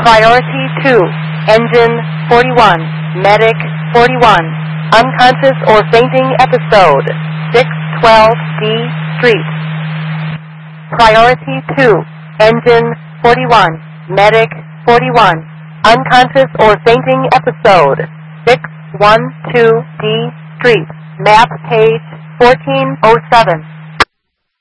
Priority 2, Engine 41, Medic 41, unconscious or fainting episode, 612D Street. Priority 2, Engine 41, Medic 41, unconscious or fainting episode, 612D Street. Map page 1407.